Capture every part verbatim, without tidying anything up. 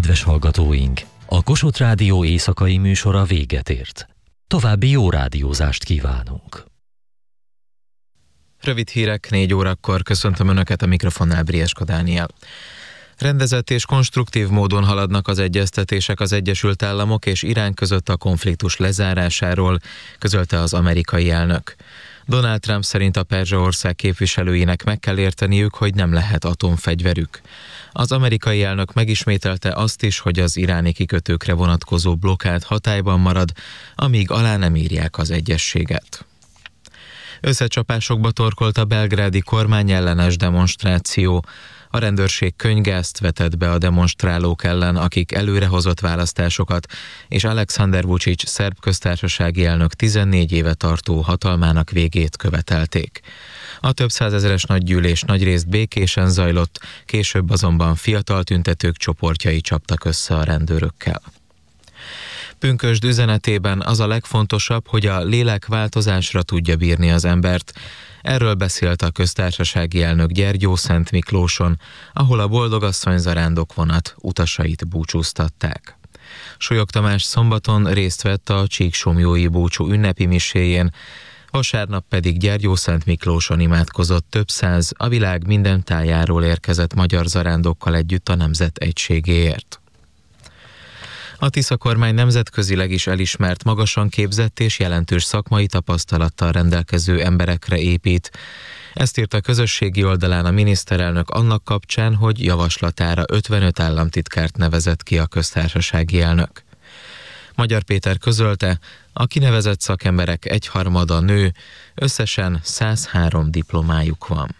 Kedves hallgatóink! A Kossuth Rádió éjszakai műsora véget ért. További jó rádiózást kívánunk! Rövid hírek, négy órakor köszöntöm Önöket, a mikrofonnál Briesko Dániel. Rendezett és konstruktív módon haladnak az egyeztetések az Egyesült Államok és Irán között a konfliktus lezárásáról, közölte az amerikai elnök. Donald Trump szerint a Perzsa-ország képviselőinek meg kell érteniük, hogy nem lehet atomfegyverük. Az amerikai elnök megismételte azt is, hogy az iráni kikötőkre vonatkozó blokkád hatályban marad, amíg alá nem írják az egyezséget. Összecsapásokba torkolt a belgrádi kormányellenes demonstráció. A rendőrség könyvgázt vetett be a demonstrálók ellen, akik előrehozott választásokat és Alexander Vučić szerb köztársasági elnök tizennégy éve tartó hatalmának végét követelték. A több százezeres nagygyűlés nagyrészt békésen zajlott, később azonban fiatal tüntetők csoportjai csaptak össze a rendőrökkel. Pünkösd üzenetében az a legfontosabb, hogy a lélek változásra tudja bírni az embert. Erről beszélt a köztársasági elnök Gyergyószent Miklóson, ahol a boldogasszony zarándokvonat utasait búcsúztatták. Solyog Tamás szombaton részt vett a Csíksomlyói búcsú ünnepi miséjén, vasárnap pedig Gyergyószent Miklóson imádkozott több száz a világ minden tájáról érkezett magyar zarándokkal együtt a nemzet egységéért. A Tisza kormány nemzetközileg is elismert, magasan képzett és jelentős szakmai tapasztalattal rendelkező emberekre épít. Ezt írt a közösségi oldalán a miniszterelnök annak kapcsán, hogy javaslatára ötvenöt államtitkárt nevezett ki a köztársasági elnök. Magyar Péter közölte, a kinevezett szakemberek egyharmada nő, összesen száz három diplomájuk van.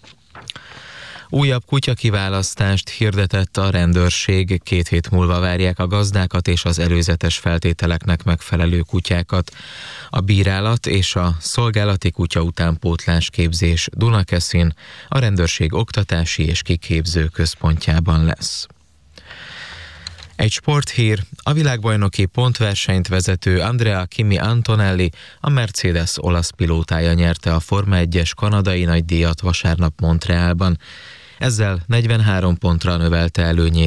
Újabb kutyakiválasztást hirdetett a rendőrség, két hét múlva várják a gazdákat és az előzetes feltételeknek megfelelő kutyákat. A bírálat és a szolgálati kutya utánpótlás képzés Dunakeszin a rendőrség oktatási és kiképző központjában lesz. Egy sporthír, a világbajnoki pontversenyt vezető Andrea Kimi Antonelli, a Mercedes olasz pilótája nyerte a Forma egyes kanadai nagydíjat vasárnap Montrealban. Ezzel negyvenhárom pontra növelte előnyét